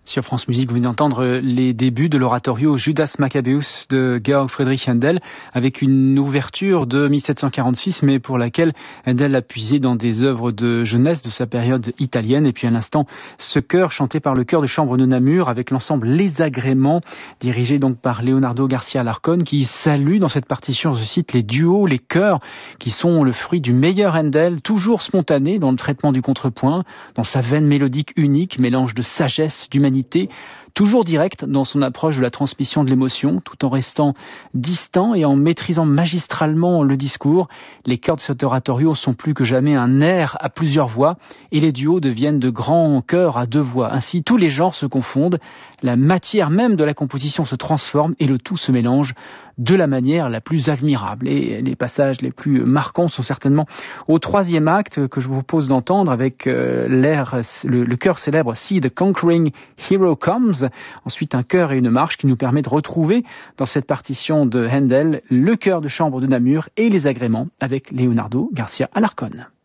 Sur France Musique, vous venez d'entendre les débuts de l'oratorio Judas Maccabeus de Georg Friedrich Händel, avec une ouverture de 1746, mais pour laquelle Händel a puisé dans des œuvres de jeunesse de sa période italienne. Et puis à l'instant, ce chœur chanté par le chœur de chambre de Namur, avec l'ensemble Les Agréments, dirigé donc par Leonardo Garcia Alarcón, qui salue dans cette partition, je cite, les duos, les chœurs, qui sont le fruit du meilleur Händel, toujours spontané dans le traitement du contrepoint, dans sa veine mélodique unique, mélange de sagesse, d'humanité, toujours direct dans son approche de la transmission de l'émotion, tout en restant distant et en maîtrisant magistralement le discours. Les chœurs de cet oratorio sont plus que jamais un air à plusieurs voix et les duos deviennent de grands chœurs à deux voix. Ainsi, tous les genres se confondent, la matière même de la composition se transforme et le tout se mélange de la manière la plus admirable. Et les passages les plus marquants sont certainement au troisième acte que je vous propose d'entendre avec le chœur célèbre See the Conquering Hero Comes. Ensuite, un chœur et une marche qui nous permet de retrouver dans cette partition de Händel le chœur de chambre de Namur et les agréments avec Leonardo Garcia Alarcón.